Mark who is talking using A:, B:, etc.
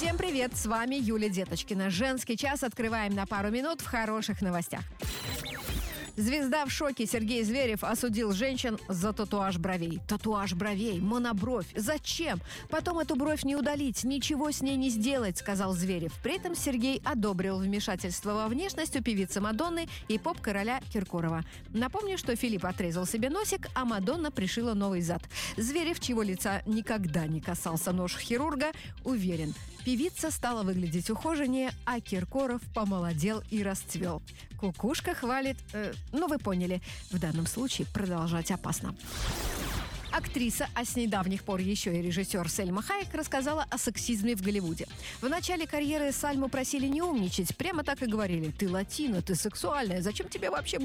A: Всем привет, с вами Юлия Деточкина. Женский час открываем на пару минут в хороших новостях. Звезда в шоке. Сергей Зверев осудил женщин за татуаж бровей. Татуаж бровей, монобровь. Зачем? Потом эту бровь не удалить, ничего с ней не сделать, сказал Зверев. При этом Сергей одобрил вмешательство во внешность у певицы Мадонны и поп-короля Киркорова. Напомню, что Филипп отрезал себе носик, а Мадонна пришила новый зад. Зверев, чьего лица никогда не касался нож хирурга, уверен, певица стала выглядеть ухоженнее, а Киркоров помолодел и расцвел. Кукушка хвалит... вы поняли, в данном случае продолжать опасно. Актриса, а с недавних пор еще и режиссер Сальма Хайек рассказала о сексизме в Голливуде. В начале карьеры Сальму просили не умничать, прямо так и говорили: «Ты латина, ты сексуальная, зачем тебе вообще быть